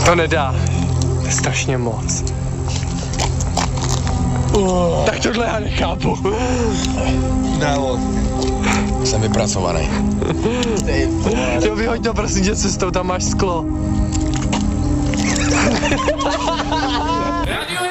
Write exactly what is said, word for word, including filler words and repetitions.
To nedá. To je strašně moc. Uh, tak tohle já nechápu. Dálo. Jsem vypracovaný. Jo, vyhoď to prosím tě cestou, tam máš sklo.